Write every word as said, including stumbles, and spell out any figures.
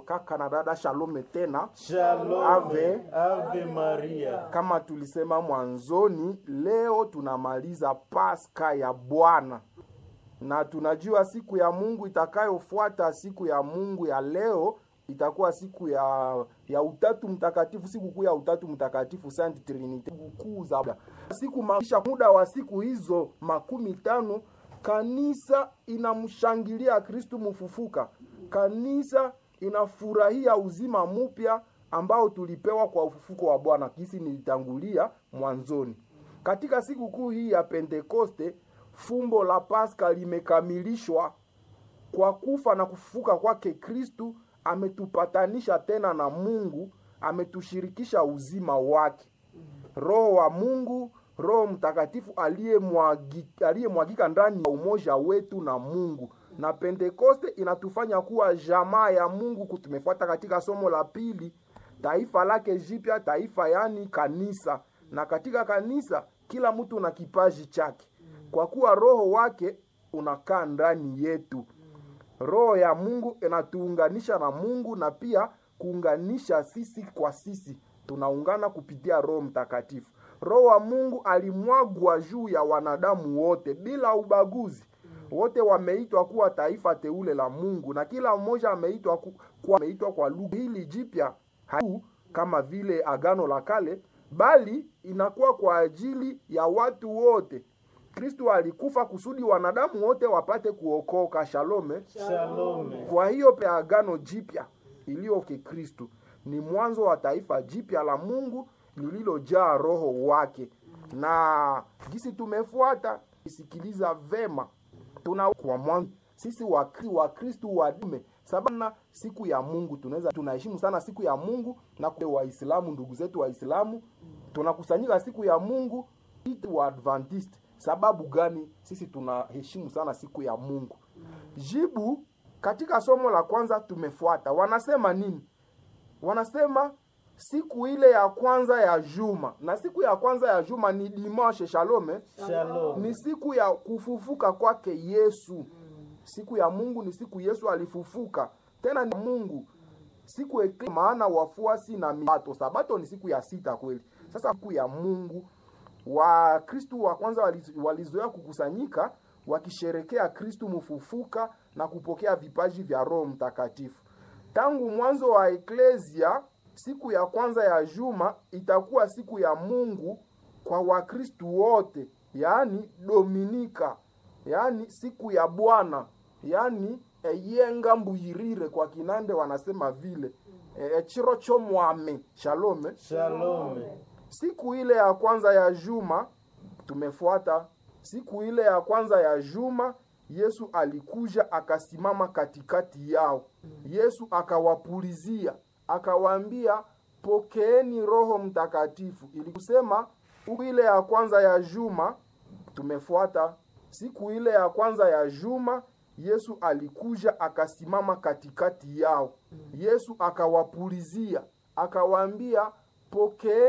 kaka na dada, shalom tena. Shalom. Ave. Ave Maria. Kama tulisema mwanzoni, leo tunamaliza Pasaka ya Bwana. Na tunajua siku ya Mungu itakayofuata siku ya Mungu ya leo itakuwa siku ya ya Utatu Mtakatifu, siku kuu ya Utatu Mtakatifu, Saint Trinity. Kuu za siku maisha, muda wa siku hizo makumi tano kanisa inamshangilia Kristo mfufuka. Kanisa inafurahia uzima mpya ambao tulipewa kwa ufufuko wa Bwana, kisi nilitangulia mwanzoni. Katika siku kuu hii ya Pentekoste, fumbo la Pasaka limekamilishwa kwa kufa na kufufuka kwake. Kristu ametupatanisha tena na Mungu, ametushirikisha uzima wake. Roho wa Mungu, Roho Mtakatifu aliyemwagika aliyemwagika ndani ya umoja wetu na Mungu. Na Pentekoste inatufanya kuwa jamaa ya Mungu. Kutumefuata katika somo la pili, taifa lake jipya, taifa yani kanisa. Na katika kanisa kila mtu na kipaji chake, kwa kuwa roho wake unakaa ndani yetu. Roho ya Mungu inatuunganisha na Mungu na pia kuunganisha sisi kwa sisi. Tunaungana kupitia Roho Mtakatifu. Roho wa Mungu alimwagwa juu ya wanadamu wote bila ubaguzi. Wote wameitwa kuwa taifa teule la Mungu, na kila mmoja ameitwa ku, kwa ameitwa kwa lugha hili jipya, kama vile agano la kale, bali inakuwa kwa ajili ya watu wote. Kristo alikufa kusudi wanadamu wote wapate kuokoka. Shalome. Shalome. Kwa hiyo pe agano jipya iliyo ke Kristo ni mwanzo wa taifa jipya la Mungu lililojaa roho wake. Na gisi tumefuata isikiliza vema, tuna kwa mwanzo sisi wa wa Kristo wa dume, sababu na siku ya Mungu tunaweza tunaheshimu sana siku ya Mungu. Na kwa Waislamu, ndugu zetu Waislamu, tunakusanyika siku ya Mungu wa Adventist. Sababu gani sisi tunaheshimu sana siku ya Mungu? Jibu katika somo la kwanza tumefuata, wanasema nini? Wanasema siku ile ya kwanza ya juma, na siku ya kwanza ya juma ni dimanche. Shalome. Shalom. Ni siku ya kufufuka kwake Yesu. Siku ya Mungu ni siku Yesu alifufuka. Tena ni Mungu siku ekle, maana wafuasi na mibato. Sabato ni siku ya sita kweli. Sasa siku ya Mungu, wa Kristo wa kwanza walizoea kukusanyika wakisherekea Kristo mfufuka na kupokea vipaji vya Roho Mtakatifu. Tangu mwanzo wa Eklesia, siku ya kwanza ya juma itakuwa siku ya Mungu kwa Wakristo wote, yaani Dominika, yaani siku ya Bwana, yaani eyenga mbuyirire kwa Kinande wanasema vile e, chiro chomwame. Shalome. Shalome. Siku ile ya kwanza ya juma tumefuata. Siku ile ya kwanza ya juma Yesu alikuja akasimama katikati yao. Yesu akawapulizia, akawaambia pokeeni Roho Mtakatifu. Ili kusema siku ile ya kwanza ya juma tumefuata. Siku ile ya kwanza ya juma Yesu alikuja akasimama katikati yao. Yesu akawapulizia, akawaambia pokeeni